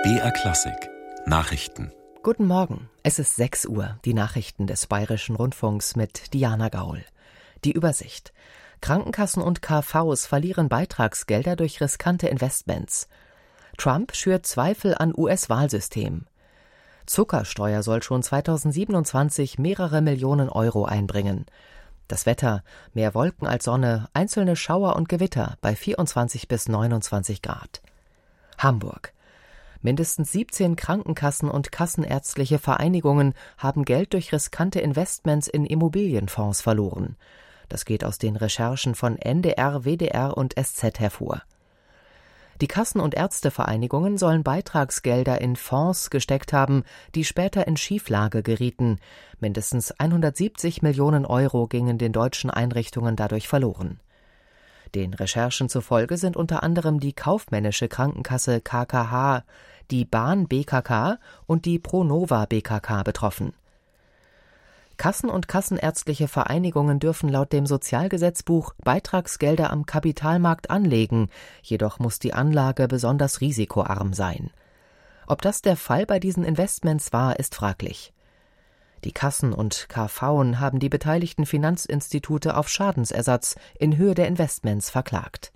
BR Klassik Nachrichten. Guten Morgen, es ist 6 Uhr, die Nachrichten des Bayerischen Rundfunks mit Diana Gaul. Die Übersicht. Krankenkassen und KVs verlieren Beitragsgelder durch riskante Investments. Trump schürt Zweifel an US-Wahlsystem. Zuckersteuer soll schon 2027 mehrere Millionen Euro einbringen. Das Wetter, mehr Wolken als Sonne, einzelne Schauer und Gewitter bei 24 bis 29 Grad. Hamburg. Mindestens 17 Krankenkassen und kassenärztliche Vereinigungen haben Geld durch riskante Investments in Immobilienfonds verloren. Das geht aus den Recherchen von NDR, WDR und SZ hervor. Die Kassen- und Ärztevereinigungen sollen Beitragsgelder in Fonds gesteckt haben, die später in Schieflage gerieten. Mindestens 170 Millionen Euro gingen den deutschen Einrichtungen dadurch verloren. Den Recherchen zufolge sind unter anderem die kaufmännische Krankenkasse KKH, die Bahn BKK und die Pronova BKK betroffen. Kassen- und kassenärztliche Vereinigungen dürfen laut dem Sozialgesetzbuch Beitragsgelder am Kapitalmarkt anlegen, jedoch muss die Anlage besonders risikoarm sein. Ob das der Fall bei diesen Investments war, ist fraglich. Die Kassen und KVen haben die beteiligten Finanzinstitute auf Schadensersatz in Höhe der Investments verklagt.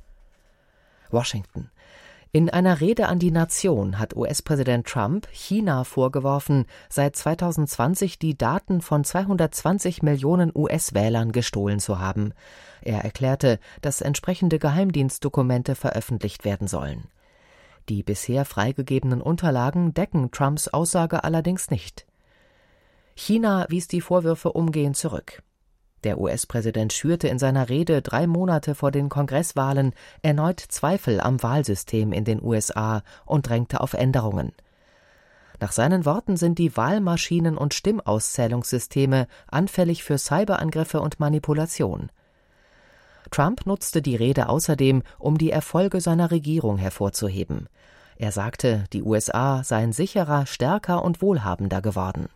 Washington. In einer Rede an die Nation hat US-Präsident Trump China vorgeworfen, seit 2020 die Daten von 220 Millionen US-Wählern gestohlen zu haben. Er erklärte, dass entsprechende Geheimdienstdokumente veröffentlicht werden sollen. Die bisher freigegebenen Unterlagen decken Trumps Aussage allerdings nicht. China wies die Vorwürfe umgehend zurück. Der US-Präsident schürte in seiner Rede 3 Monate vor den Kongresswahlen erneut Zweifel am Wahlsystem in den USA und drängte auf Änderungen. Nach seinen Worten sind die Wahlmaschinen und Stimmauszählungssysteme anfällig für Cyberangriffe und Manipulation. Trump nutzte die Rede außerdem, um die Erfolge seiner Regierung hervorzuheben. Er sagte, die USA seien sicherer, stärker und wohlhabender geworden.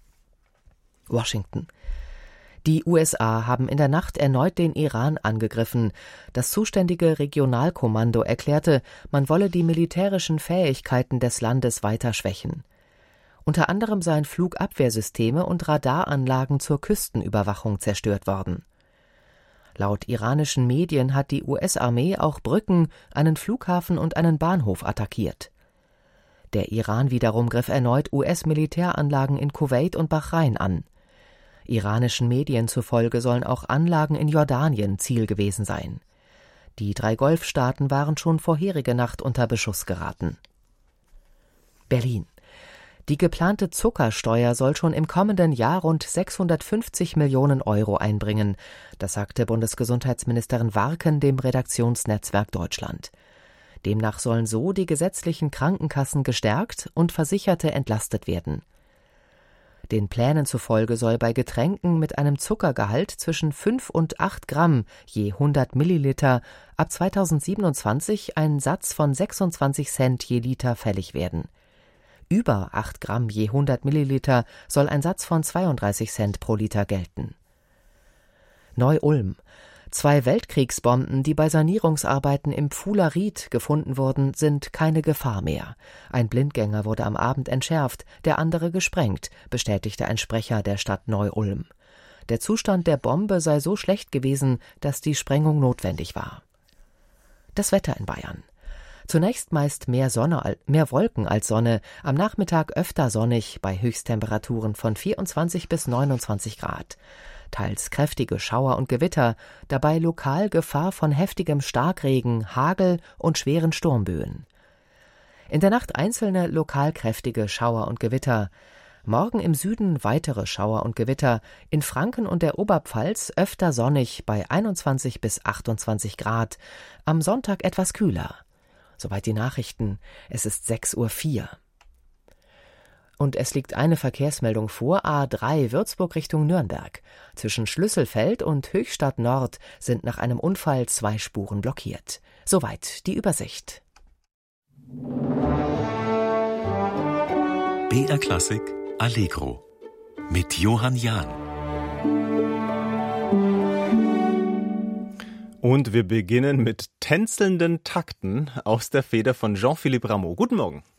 Washington. Die USA haben in der Nacht erneut den Iran angegriffen. Das zuständige Regionalkommando erklärte, man wolle die militärischen Fähigkeiten des Landes weiter schwächen. Unter anderem seien Flugabwehrsysteme und Radaranlagen zur Küstenüberwachung zerstört worden. Laut iranischen Medien hat die US-Armee auch Brücken, einen Flughafen und einen Bahnhof attackiert. Der Iran wiederum griff erneut US-Militäranlagen in Kuwait und Bahrain an. Iranischen Medien zufolge sollen auch Anlagen in Jordanien Ziel gewesen sein. Die 3 Golfstaaten waren schon vorherige Nacht unter Beschuss geraten. Berlin. Die geplante Zuckersteuer soll schon im kommenden Jahr rund 650 Millionen Euro einbringen. Das sagte Bundesgesundheitsministerin Warken dem Redaktionsnetzwerk Deutschland. Demnach sollen so die gesetzlichen Krankenkassen gestärkt und Versicherte entlastet werden. Den Plänen zufolge soll bei Getränken mit einem Zuckergehalt zwischen 5 und 8 Gramm je 100 Milliliter ab 2027 ein Satz von 26 Cent je Liter fällig werden. Über 8 Gramm je 100 Milliliter soll ein Satz von 32 Cent pro Liter gelten. Neu-Ulm. 2 Weltkriegsbomben, die bei Sanierungsarbeiten im Pfuhler Ried gefunden wurden, sind keine Gefahr mehr. Ein Blindgänger wurde am Abend entschärft, der andere gesprengt, bestätigte ein Sprecher der Stadt Neu-Ulm. Der Zustand der Bombe sei so schlecht gewesen, dass die Sprengung notwendig war. Das Wetter in Bayern. Zunächst meist mehr Wolken als Sonne, am Nachmittag öfter sonnig bei Höchsttemperaturen von 24 bis 29 Grad. Teils kräftige Schauer und Gewitter, dabei lokal Gefahr von heftigem Starkregen, Hagel und schweren Sturmböen. In der Nacht einzelne lokal kräftige Schauer und Gewitter. Morgen im Süden weitere Schauer und Gewitter, in Franken und der Oberpfalz öfter sonnig bei 21 bis 28 Grad, am Sonntag etwas kühler. Soweit die Nachrichten, es ist 6:04 Uhr. Und es liegt eine Verkehrsmeldung vor, A3 Würzburg Richtung Nürnberg. Zwischen Schlüsselfeld und Höchstadt Nord sind nach einem Unfall 2 Spuren blockiert. Soweit die Übersicht. BR Klassik Allegro mit Johann Jahn. Und wir beginnen mit tänzelnden Takten aus der Feder von Jean-Philippe Rameau. Guten Morgen.